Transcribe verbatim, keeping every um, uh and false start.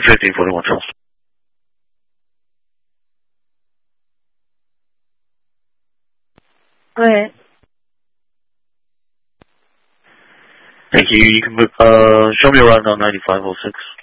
fifteen forty-one Charles. Go ahead. Thank you. You can move, uh, show me around now ninety-five oh six.